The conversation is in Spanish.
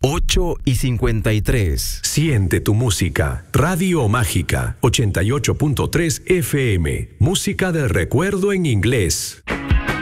8:53. Siente tu música. Radio Mágica 88.3 FM. Música del recuerdo en inglés.